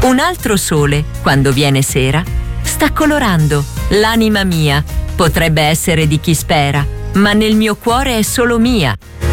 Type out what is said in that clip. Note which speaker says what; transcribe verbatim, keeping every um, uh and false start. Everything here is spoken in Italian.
Speaker 1: Un altro sole, quando viene sera, sta colorando l'anima mia. Potrebbe essere di chi spera, ma nel mio cuore è solo mia.